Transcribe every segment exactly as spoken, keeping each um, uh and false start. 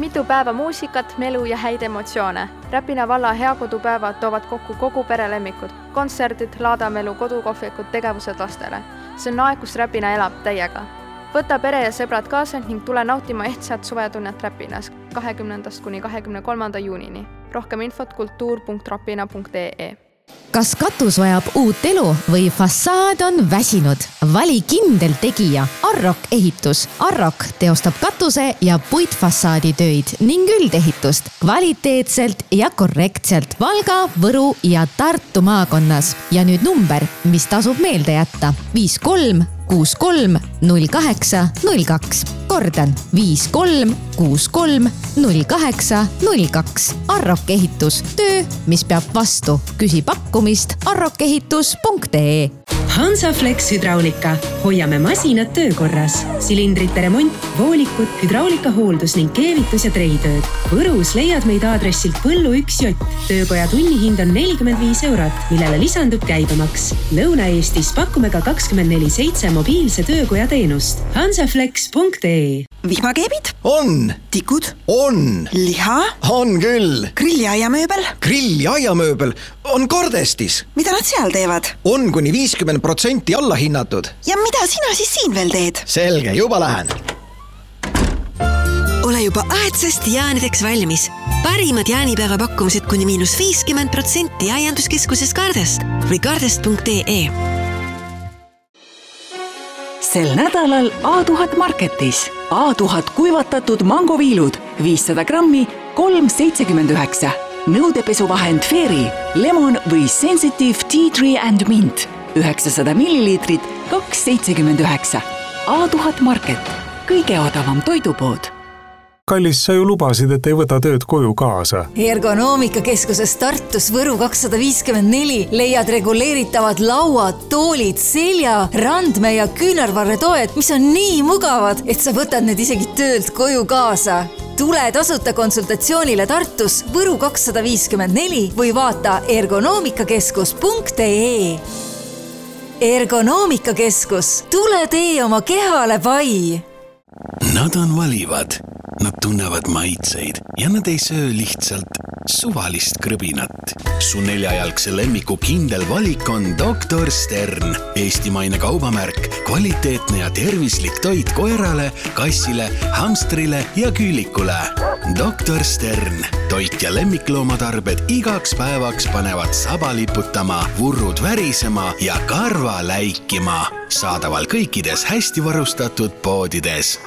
Mitu päeva muusikat, melu ja häid emotsioone. Räpina valla heakodupäevad toovad kokku kogu perelemmikud. Kontserdid, laadamelu, kodukohvikud, tegevused lastele. See on aeg, kus Räpina elab täiega. Võta pere ja sõbrad kaasa ning tule nautima ehtsat suvetunnet Räpinas kahekümnendast kuni kahekümne kolmanda juunini. Rohkem infot kultuur punkt rapina punkt ee. Kas katus vajab uut elu või fassaad on väsinud? Vali kindel tegija Arrock ehitus. Arrock teostab katuse ja puitfassaadi töid ning üldehitust kvaliteetselt ja korrektselt Valga, Võru ja Tartu maakonnas. Ja nüüd number, mis tasub meelde jätta. viis kolm kuus kolm null kaheksa null kaks. Kordan viis kolm kuus kolm null kaheksa null kaks. Arrock ehitus. Töö, mis peab vastu. Küsi pakkumist arrokehitus punkt ee. Hansaflex Hydraulika. Hoiame masinad töökorras. Silindrite remont, voolikud, hydraulika hooldus ning keevitus ja treitööd. Võrus leiad meid aadressilt Põllu üks J. Töökoja tunnihind on nelikümmend viis eurot, millele lisandub käibemaks. Lõuna-Eestis pakume ka kakskümmend neli seitse mobiilse töökoja teenust. hansaflex punkt ee. Vihmakeebid? On. Tikud? On. Liha? On küll. Grilliaiamööbel? Grilliaiamööbel on Kardestis. Mida nad seal teevad? On kuni viiskümmend protsenti alla hinnatud. Ja mida sina siis siin veel teed? Selge, juba lähen. Ole juba aedsast jäänideks valmis. Parimad jäänipääva pakkumised kuni miinus viiskümmend protsenti aianduskeskuses Kardest või kardest punkt ee. Sel nädalal A tuhat Marketis. A tuhat kuivatatud mangoviilud, viissada grammi, kolm seitsekümmend üheksa. Nõudepesuvahend Fairy, lemon või sensitive tea tree and mint, üheksasada milliliitrit, kaks seitsekümmend üheksa. A tuhat Market, kõige odavam toidupood. Kallis, sa ju lubasid, et ei võta tööd koju kaasa. Ergonoomikakeskuses Tartus Võru kakssada viiskümmend neli leiad reguleeritavad lauad, toolid, selja, randme ja küünarvarretoed, mis on nii mugavad, et sa võtad need isegi töölt koju kaasa. Tule tasuta konsultatsioonile Tartus Võru kakssada viiskümmend neli või vaata ergonoomikakeskus punkt ee. Ergonoomikakeskus, tule tee oma kehale pai! Nad on valivad, nad tunnevad maitseid ja nad ei söö lihtsalt suvalist krõbinat. Su neljajalgse lemmiku kindel valik on doktor Stern. Eestimaine kaubamärk, kvaliteetne ja tervislik toit koerale, kassile, hamstrile ja küülikule. doktor Stern. Toit ja lemmikloomatarbed igaks päevaks panevad saba liputama, vurrud värisema ja karva läikima. Saadaval kõikides hästi varustatud poodides.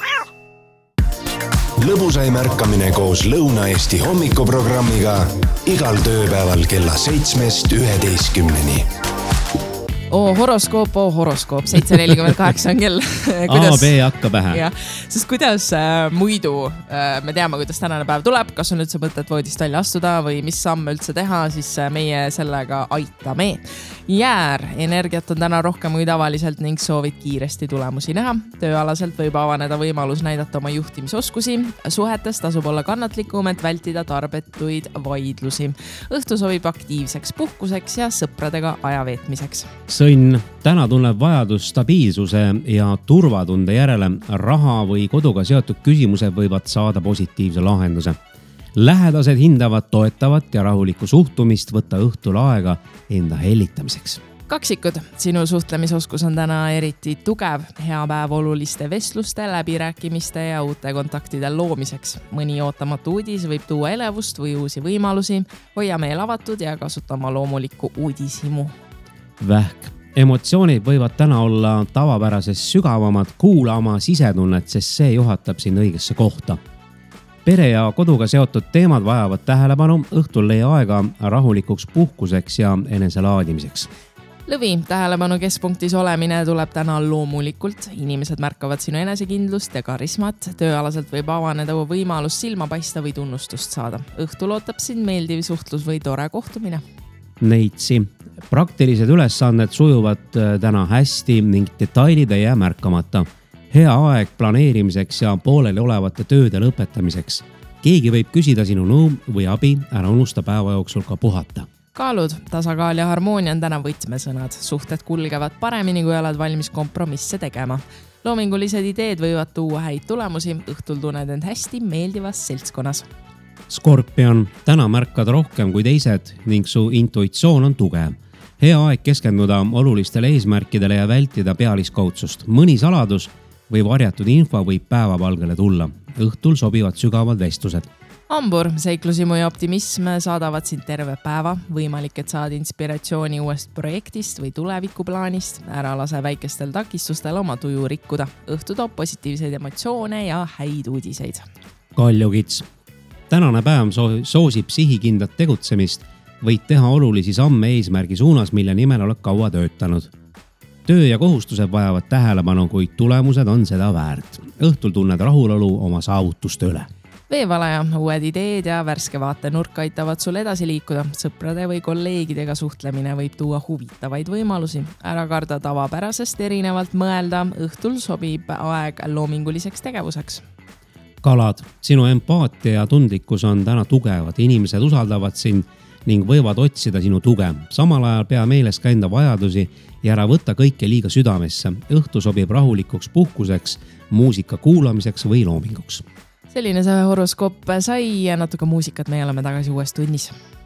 Lõbusai märkamine koos Lõuna-Eesti hommikuprogrammiga igal tööpäeval kella seitsmest üheteistkümneni. Oo, horoskoop, oo, horoskoop. seitse nelikümmend kaheksa on kell. Kuidas... A, B hakka pähe. Ja, sest kuidas äh, muidu äh, me teame, kuidas tänane päev tuleb, kas on üldse mõtet voodist välja astuda või mis samme üldse teha, siis äh, meie sellega aitame. Jäär, energiat on täna rohkem kui tavaliselt ning soovid kiiresti tulemusi näha. Tööalaselt võib avaneda võimalus näidata oma juhtimisoskusi. Suhetes tasub olla kannatlikum, et vältida tarbetuid vaidlusi. Õhtu sobib aktiivseks puhkuseks ja sõpradega ajaveetmiseks. Sõnn, täna tunneb vajadus stabiilsuse ja turvatunde järele. Raha või koduga seotud küsimused võivad saada positiivse lahenduse. Lähedased hindavad toetavat ja rahulikku suhtumist, võtta õhtul aega enda hellitamiseks. Kaksikud, sinu suhtlemisoskus on täna eriti tugev. Hea päev oluliste vestluste, läbirääkimiste ja uute kontaktide loomiseks. Mõni ootamatu uudis võib tuua elevust või uusi võimalusi. Hoia meel avatud ja kasutama loomulikku uudishimu. Vähk. Emotsioonid võivad täna olla tavapärasest sügavamad, kuula oma sisetunnet, sest see juhatab sind õigesse kohta. Pere ja koduga seotud teemad vajavad tähelepanu, õhtul leia aega rahulikuks puhkuseks ja eneselaadimiseks. Lõvi, tähelepanu keskpunktis olemine tuleb täna loomulikult. Inimesed märkavad sinu enesekindlust ja karismat. Tööalaselt võib avaneda võimalus silma paista või tunnustust saada. Õhtul ootab sind meeldiv suhtlus või tore kohtumine. Neitsi. Praktilised ülesanded sujuvad täna hästi ning detailid ei jää märkamata. Hea aeg planeerimiseks ja pooleli olevate tööde lõpetamiseks. Keegi võib küsida sinu nõu või abi, ära unusta päeva jooksul ka puhata. Kaalud, tasakaal ja harmoonia on täna võtmesõnad. Suhted kulgevad paremini, kui oled valmis kompromisse tegema. loomingulised ideed võivad tuua häid tulemusi, õhtul tunned end hästi meeldivas seltskonnas. Skorpion, täna märkad rohkem kui teised ning su intuitsioon on tugev. Hea aeg keskenduda olulistele eesmärkidele ja vältida pealiskaudsust. Mõni saladus või varjatud info võib päevavalgele tulla. Õhtul sobivad sügavad vestlused. Hambur, seiklusimu ja optimism saadavad sind terve päeva. Võimalik, et saad inspiratsiooni uuest projektist või tulevikuplaanist. Ära lase väikestel takistustel oma tuju rikkuda. Õhtu toob positiivseid emotsioone ja häid uudiseid. Kaljukits. Tänane päev soosib sihikindlat tegutsemist. Võid teha olulisi samme eesmärgi suunas, mille nimel oled kaua töötanud. Töö ja kohustused vajavad tähelepanu, kuid tulemused on seda väärt. Õhtul tunned rahulolu oma saavutuste üle. Veevalaja, uued ideed ja värske vaatenurk aitavad sul edasi liikuda. Sõprade või kolleegidega suhtlemine võib tuua huvitavaid võimalusi. Ära karda tavapärasest erinevalt mõelda. Õhtul sobib aeg loominguliseks tegevuseks. Kalad, sinu empaatia ja tundlikkus on täna tugevad. Inimesed usaldavad sind ning võivad otsida sinu tuge. Samal ajal pea meeles ka enda vajadusi ja ära võtta kõike liiga südamesse. Õhtu sobib rahulikuks puhkuseks, muusika kuulamiseks või loominguks. Selline see horoskoop sai ja natuke muusikat, me oleme tagasi uues tunnis.